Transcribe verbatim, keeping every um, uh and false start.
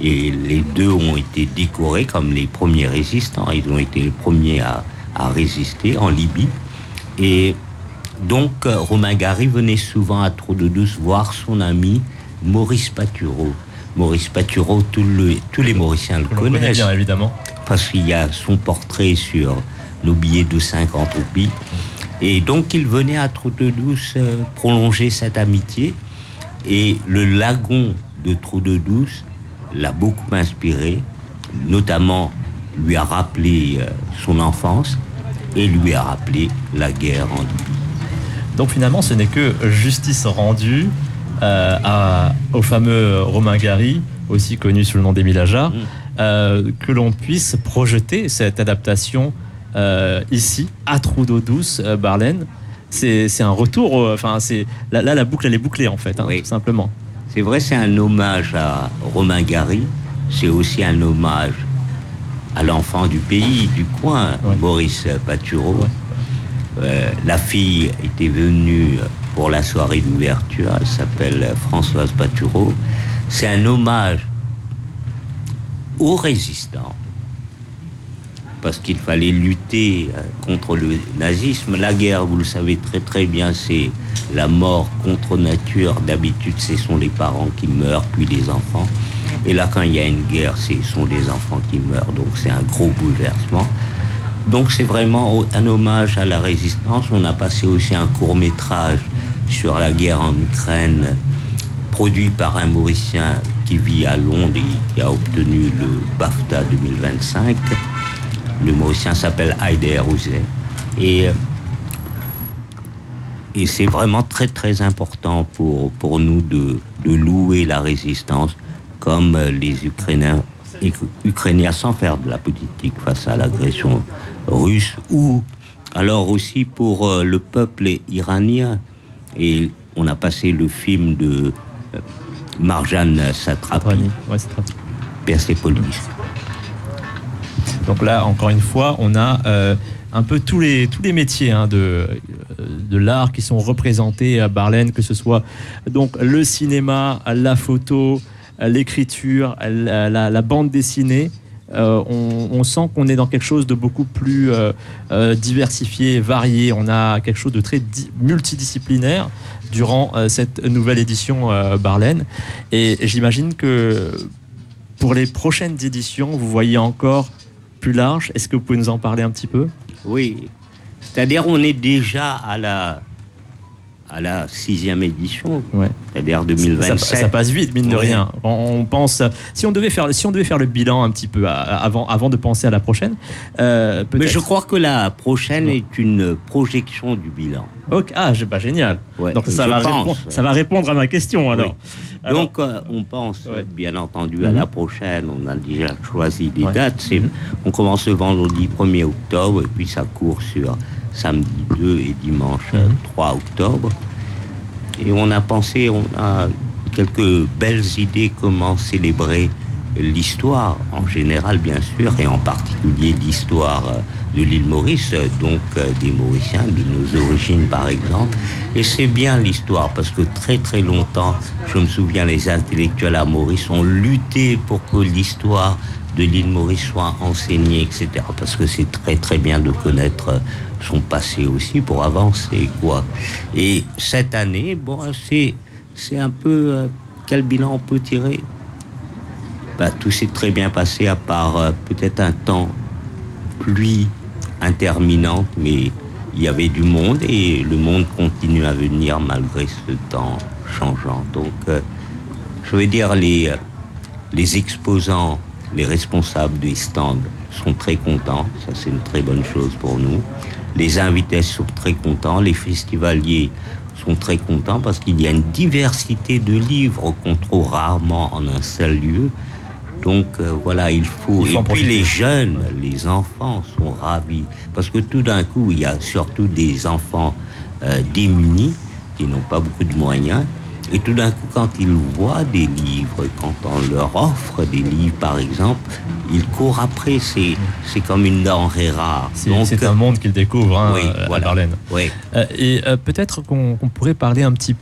Et les deux ont été décorés comme les premiers résistants. Ils ont été les premiers à, à résister en Libye. Et donc, Romain Gary venait souvent à Trou-de-Douce voir son ami Maurice Patureau. Maurice Patureau, tout le, tous les Mauriciens le connaissent. Connaît bien, évidemment. Parce qu'il y a son portrait sur nos billets de cinquante roupies. Et donc, il venait à Trou-de-Douce euh, prolonger cette amitié. Et le lagon de Trou-de-Douce l'a beaucoup inspiré, notamment lui a rappelé euh, son enfance et lui a rappelé la guerre en Libye. Donc finalement, ce n'est que justice rendue euh, à, au fameux Romain Gary, aussi connu sous le nom d'Émile Ajar, mmh. euh, que l'on puisse projeter cette adaptation euh, ici, à Trou-de-Douce, euh, Barlène. C'est, c'est un retour, euh, enfin, c'est, là, là, la boucle, elle est bouclée, en fait, hein, oui. Tout simplement. C'est vrai, c'est un hommage à Romain Gary, c'est aussi un hommage à l'enfant du pays, du coin, ouais. Maurice Patureau. Ouais. Euh, la fille était venue pour la soirée d'ouverture, elle s'appelle Françoise Patureau. C'est un hommage aux résistants, parce qu'il fallait lutter contre le nazisme. La guerre, vous le savez très très bien, c'est la mort contre nature. D'habitude, ce sont les parents qui meurent, puis les enfants. Et là, quand il y a une guerre, ce sont les enfants qui meurent. Donc c'est un gros bouleversement. Donc c'est vraiment un hommage à la résistance. On a passé aussi un court-métrage sur la guerre en Ukraine, produit par un Mauricien qui vit à Londres et qui a obtenu le BAFTA deux mille vingt-cinq. Le Mauricien s'appelle Heider Ouzet. Et, et c'est vraiment très très important pour, pour nous de, de louer la résistance comme les Ukrainiens, Ukrainiens sans faire de la politique face à l'agression russe, ou alors aussi pour le peuple iranien. Et on a passé le film de Marjane Satrapi, ouais, Satrapi. Persépolis. Donc là, encore une fois, on a euh, un peu tous les, tous les métiers hein, de, de l'art qui sont représentés à Barlène, que ce soit donc, le cinéma, la photo, l'écriture, la, la, la bande dessinée. Euh, on, on sent qu'on est dans quelque chose de beaucoup plus euh, euh, diversifié, varié. On a quelque chose de très di- multidisciplinaire durant euh, cette nouvelle édition euh, Barlène. Et j'imagine que pour les prochaines éditions, vous voyez encore plus large. Est-ce que vous pouvez nous en parler un petit peu ? Oui, c'est-à-dire on est déjà à la à la sixième édition, ouais. C'est-à-dire deux mille vingt-sept. Ça, ça passe vite, mine de ouais. rien. On, on pense, si on devait faire, si on devait faire le bilan un petit peu avant, avant de penser à la prochaine. Euh, Mais je crois que la prochaine ouais. est une projection du bilan. Ok, ah, bah, génial. Ouais, Donc ça va, répondre, ça va répondre à ma question alors. Oui. alors Donc euh, on pense ouais. bien entendu mm-hmm. à la prochaine. On a déjà choisi des ouais. dates. C'est, mm-hmm. On commence le vendredi premier octobre et puis ça court sur samedi deux et dimanche mmh. trois octobre. Et on a pensé, on a quelques belles idées comment célébrer l'histoire en général, bien sûr, et en particulier l'histoire de l'île Maurice, donc des Mauriciens, de nos origines par exemple. Et c'est bien l'histoire, parce que très très longtemps, je me souviens, les intellectuels à Maurice ont lutté pour que l'histoire de l'île Maurice soit enseignée, et cetera. Parce que c'est très très bien de connaître son passé aussi pour avancer, quoi. Et cette année, bon, c'est, c'est un peu... Euh, quel bilan on peut tirer ? Bah, tout s'est très bien passé, à part euh, peut-être un temps pluie interminente, mais il y avait du monde et le monde continue à venir malgré ce temps changeant. Donc, euh, je veux dire, les, les exposants, les responsables des stands sont très contents, ça c'est une très bonne chose pour nous. Les invités sont très contents, les festivaliers sont très contents parce qu'il y a une diversité de livres qu'on trouve rarement en un seul lieu. Donc euh, voilà, il faut... Il faut Et puis les jeunes, les enfants sont ravis parce que tout d'un coup, il y a surtout des enfants euh, démunis qui n'ont pas beaucoup de moyens. Et tout d'un coup, quand ils voient des livres, quand on leur offre des livres, par exemple, ils courent après. C'est, c'est comme une denrée rare. C'est, Donc, c'est un monde qu'ils découvrent hein, oui, à voilà. Barlène. Oui. Euh, et euh, peut-être qu'on, qu'on pourrait parler un petit